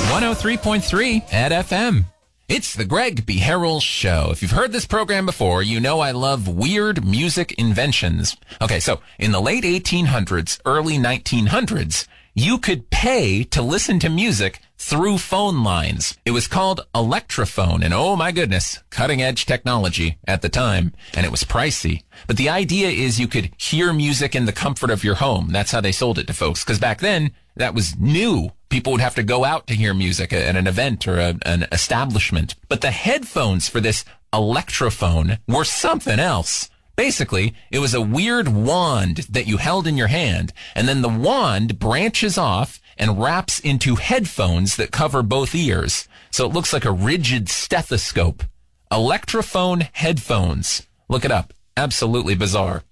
103.3 at FM. It's the Greg B. Harrell Show. If you've heard this program before, you know I love weird music inventions. Okay, so in the late 1800s, early 1900s, you could pay to listen to music through phone lines. It was called electrophone, and oh my goodness, cutting-edge technology at the time, and it was pricey. But the idea is you could hear music in the comfort of your home. That's how they sold it to folks, because back then, that was new. People would have to go out to hear music at an event or an establishment. But the headphones for this electrophone were something else. Basically, it was a weird wand that you held in your hand, and then the wand branches off and wraps into headphones that cover both ears. So it looks like a rigid stethoscope. Electrophone headphones. Look it up. Absolutely bizarre.